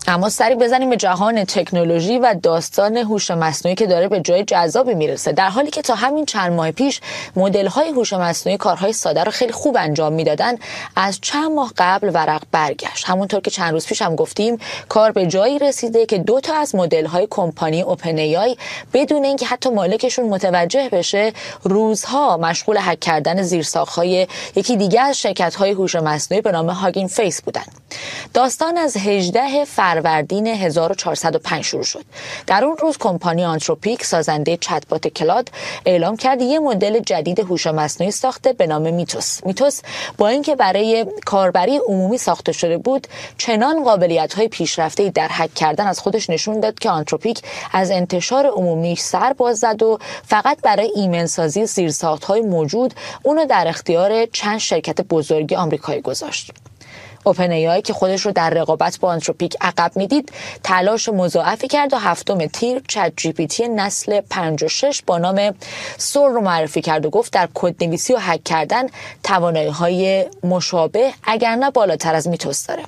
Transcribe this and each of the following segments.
اما سری بزنیم به جهان تکنولوژی و داستان هوش مصنوعی که داره به جای جذابی میرسه. در حالی که تا همین چند ماه پیش مدل‌های هوش مصنوعی کارهای ساده رو خیلی خوب انجام میدادن، از چند ماه قبل ورق برگشت. همونطور که چند روز پیش هم گفتیم، کار به جایی رسیده که 2 تا از مدل‌های کمپانی اوپن ای آی بدون اینکه حتی مالکشون متوجه بشه، روزها مشغول هک کردن زیرساخت‌های یکی دیگه از شرکت‌های هوش مصنوعی به نام هاگین فیس بودن. داستان از 18 فروردین 1405 شروع شد. در اون روز کمپانی آنتروپیک، سازنده چت بات کلاد، اعلام کرد یه مدل جدید هوش مصنوعی ساخته به نام میتوس با اینکه برای کاربری عمومی ساخته شده بود، چنان قابلیت‌های پیشرفته‌ای در هک کردن از خودش نشون داد که آنتروپیک از انتشار عمومیش سر باز زد و فقط برای ایمن‌سازی زیرساخت‌های موجود اونو در اختیار چند شرکت بزرگ آمریکایی گذاشت. اوپن ای آی که خودش رو در رقابت با آنتروپیک عقب میدید، تلاش مضاعفی کرد و 7 تیر چت جی پی تی نسل 56 با نام سول رو معرفی کرد و گفت در کدنویسی و هک کردن توانایی‌های مشابه اگر نه بالاتر از میتوس داره.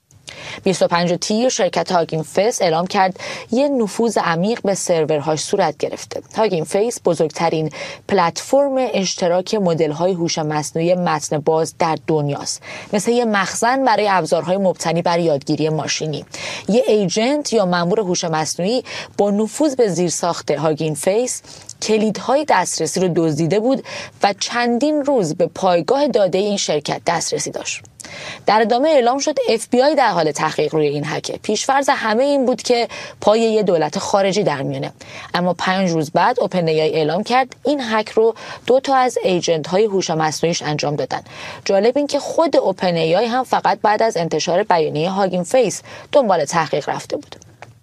25 تیر شرکت هاگین فیس اعلام کرد یه نفوذ عمیق به سرورهاش صورت گرفته. هاگین فیس بزرگترین پلتفرم اشتراک مدل‌های هوش مصنوعی متن باز در دنیاست. مثل یه مخزن برای ابزارهای مبتنی بر یادگیری ماشینی. یه ایجنت یا مأمور هوش مصنوعی با نفوذ به زیرساخت هاگین فیس کلیدهای دسترسی رو دزدیده بود و چندین روز به پایگاه داده این شرکت دسترسی داشت. در ادامه اعلام شد اف بی آی در حال تحقیق روی این هک. پیشفرض همه این بود که پای یه دولت خارجی در میونه. اما 5 روز بعد اوپن ای آی اعلام کرد این هک رو 2 تا از ایجنت های هوش مصنوعیش انجام دادن. جالب این که خود اوپن ای آی هم فقط بعد از انتشار بیانیه هاگین فیس دنبال تحقیق رفته بود.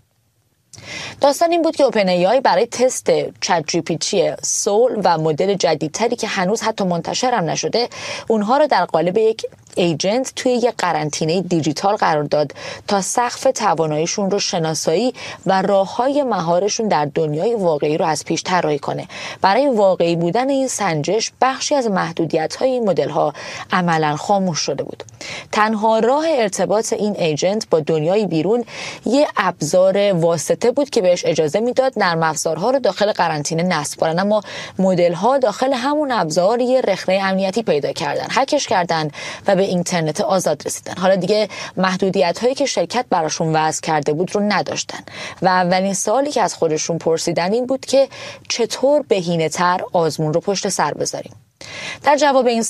داستان این بود که اوپن ای آی برای تست چت جی پی تی سول و مدل جدیدتری که هنوز حتی منتشر هم نشده، اونها رو در قالب یک ایجنت توی یک قرنطینه دیجیتال قرار داد تا سقف تواناییشون رو شناسایی و راههای مهارشون در دنیای واقعی رو از پیش طراحی کنه. برای واقعی بودن این سنجش، بخشی از محدودیت‌های این مدل‌ها عملاً خاموش شده بود. تنها راه ارتباط این ایجنت با دنیای بیرون یه ابزار واسطه بود که بهش اجازه میداد نرم افزارها رو داخل قرنطینه نصب کنن، اما مدل‌ها داخل همون ابزار یه رخنه امنیتی پیدا کردن، هکش کردن و به اینترنت آزاد رسیدن. حالا دیگه محدودیت‌هایی که شرکت براشون وضع کرده بود رو نداشتن و اولین سوالی که از خودشون پرسیدن این بود که چطور بهینه‌تر آزمون رو پشت سر بذاریم. در جواب این